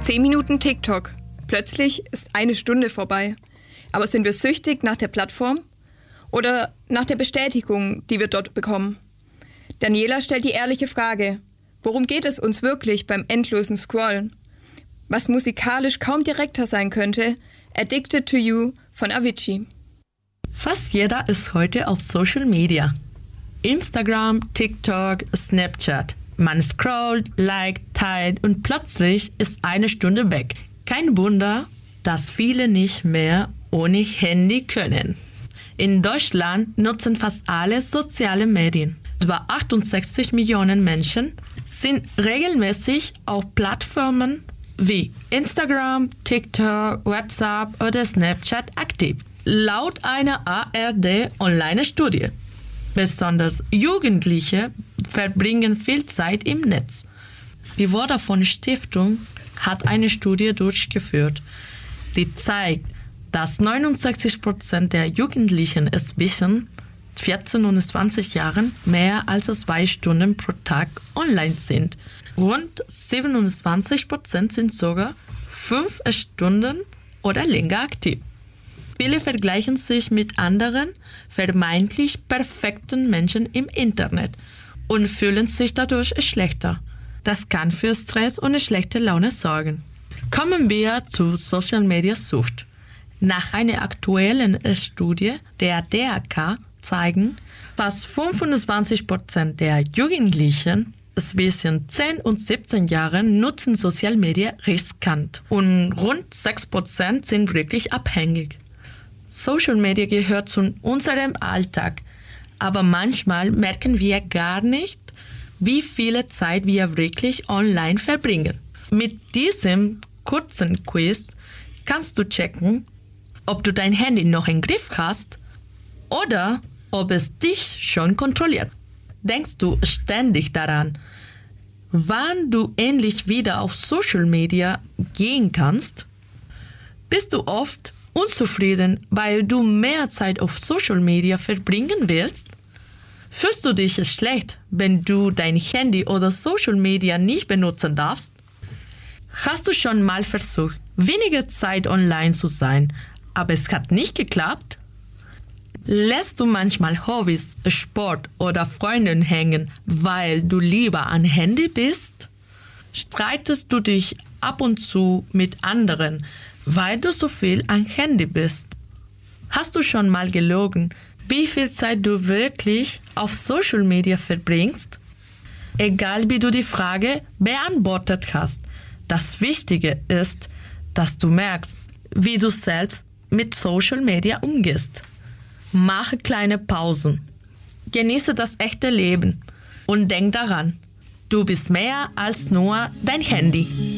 10 Minuten TikTok. Plötzlich ist eine Stunde vorbei. Aber sind wir süchtig nach der Plattform? Oder nach der Bestätigung, die wir dort bekommen? Daniela stellt die ehrliche Frage: Worum geht es uns wirklich beim endlosen Scrollen? Was musikalisch kaum direkter sein könnte: Addicted to You von Avicii. Fast jeder ist heute auf Social Media. Instagram, TikTok, Snapchat. Man scrollt, liked, teilt und plötzlich ist eine Stunde weg. Kein Wunder, dass viele nicht mehr ohne Handy können. In Deutschland nutzen fast alle soziale Medien. Über 68 Millionen Menschen sind regelmäßig auf Plattformen wie Instagram, TikTok, WhatsApp oder Snapchat aktiv. Laut einer ARD-Online-Studie. Besonders Jugendliche verbringen viel Zeit im Netz. Die Vodafone Stiftung hat eine Studie durchgeführt, die zeigt, dass 69% der Jugendlichen es zwischen 14 und 20 Jahren mehr als 2 Stunden pro Tag online sind. Rund 27% sind sogar 5 Stunden oder länger aktiv. Viele vergleichen sich mit anderen, vermeintlich perfekten Menschen im Internet und fühlen sich dadurch schlechter. Das kann für Stress und schlechte Laune sorgen. Kommen wir zu Social Media Sucht. Nach einer aktuellen Studie der DRK zeigen, fast 25% der Jugendlichen zwischen 10 und 17 Jahren nutzen Social Media riskant und rund 6% sind wirklich abhängig. Social Media gehört zu unserem Alltag, aber manchmal merken wir gar nicht, wie viel Zeit wir wirklich online verbringen. Mit diesem kurzen Quiz kannst du checken, ob du dein Handy noch im Griff hast oder ob es dich schon kontrolliert. Denkst du ständig daran, wann du endlich wieder auf Social Media gehen kannst? Bist du oft unzufrieden, weil du mehr Zeit auf Social Media verbringen willst? Fühlst du dich schlecht, wenn du dein Handy oder Social Media nicht benutzen darfst? Hast du schon mal versucht, weniger Zeit online zu sein, aber es hat nicht geklappt? Lässt du manchmal Hobbys, Sport oder Freundinnen hängen, weil du lieber am Handy bist? Streitest du dich ab und zu mit anderen, weil du so viel am Handy bist? Hast du schon mal gelogen, wie viel Zeit du wirklich auf Social Media verbringst? Egal wie du die Frage beantwortet hast, das Wichtige ist, dass du merkst, wie du selbst mit Social Media umgehst. Mache kleine Pausen. Genieße das echte Leben und denk daran, du bist mehr als nur dein Handy.